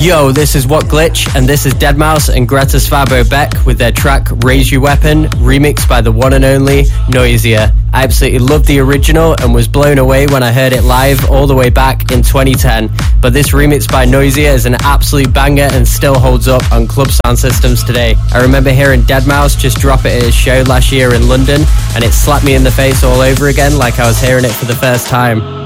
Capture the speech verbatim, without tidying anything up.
Yo, this is What Glitch, and this is deadmau five and Greta Svabo Beck with their track Raise Your Weapon, remixed by the one and only Noisia. I absolutely loved the original and was blown away when I heard it live all the way back in twenty ten. But this remix by Noisia is an absolute banger and still holds up on club sound systems today. I remember hearing deadmau five just drop it at his show last year in London, and it slapped me in the face all over again like I was hearing it for the first time.